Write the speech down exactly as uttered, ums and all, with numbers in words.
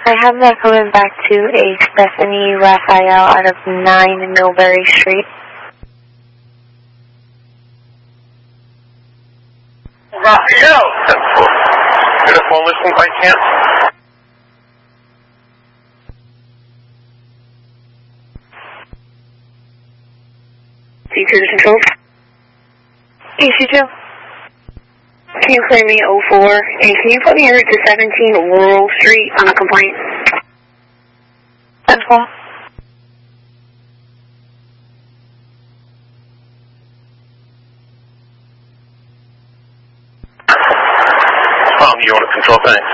I have that coming back to a Stephanie Raphael out of nine Millbury Street. Raphael! ten four. Get a phone listening by chance? C two to control. E C two. Can you clear me oh four? And can you put me over to seventeen Rural Street on a complaint? ten four. Um, you want to control things?